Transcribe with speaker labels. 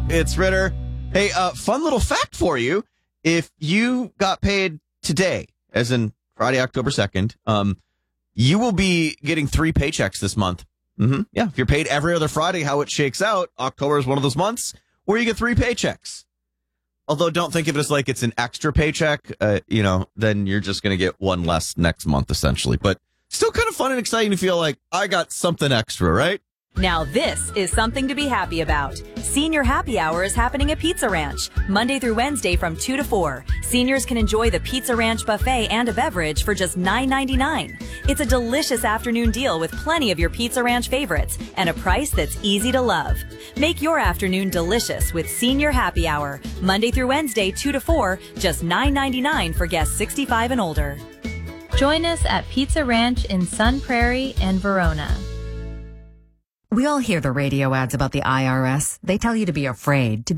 Speaker 1: It's Ritter. Hey, fun little fact for you. If you got paid today, as in Friday, October 2nd, you will be getting 3 paychecks this month. Yeah, if you're paid every other Friday, how it shakes out, October is one of those months where you get 3 paychecks. Although don't think of it as like it's an extra paycheck, then you're just going to get one less next month, essentially. But still kind of fun and exciting to feel like I got something extra, right?
Speaker 2: Now this is something to be happy about. Senior Happy Hour is happening at Pizza Ranch, Monday through Wednesday from 2 to 4. Seniors can enjoy the Pizza Ranch buffet and a beverage for just $9.99. It's a delicious afternoon deal with plenty of your Pizza Ranch favorites and a price that's easy to love. Make your afternoon delicious with Senior Happy Hour, Monday through Wednesday 2 to 4, just $9.99 for guests 65 and older.
Speaker 3: Join us at Pizza Ranch in Sun Prairie and Verona.
Speaker 4: We all hear the radio ads about the IRS. They tell you to be afraid, to